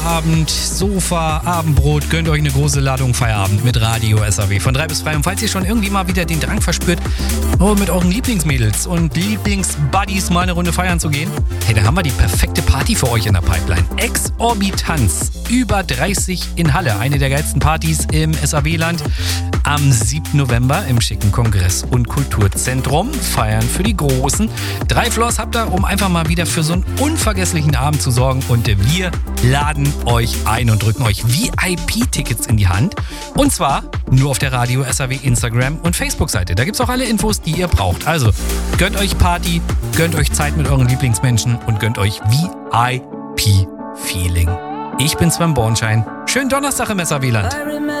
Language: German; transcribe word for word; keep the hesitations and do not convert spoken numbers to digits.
Abend, Sofa, Abendbrot, gönnt euch eine große Ladung Feierabend mit Radio S A W von drei bis drei. Und falls ihr schon irgendwie mal wieder den Drang verspürt, oh, mit euren Lieblingsmädels und Lieblingsbuddies mal eine Runde feiern zu gehen, hey, da haben wir die perfekte Party für euch in der Pipeline. Exorbitanz, über dreißig in Halle, eine der geilsten Partys im S A W-Land. Am siebten November im schicken Kongress- und Kulturzentrum. Feiern für die Großen. Drei Floors habt ihr, um einfach mal wieder für so einen unvergesslichen Abend zu sorgen. Und wir laden euch ein und drücken euch V I P-Tickets in die Hand. Und zwar nur auf der Radio S A W Instagram und Facebook-Seite. Da gibt es auch alle Infos, die ihr braucht. Also gönnt euch Party, gönnt euch Zeit mit euren Lieblingsmenschen und gönnt euch V I P-Feeling. Ich bin Sven Bornschein. Schönen Donnerstag im S A W-Land.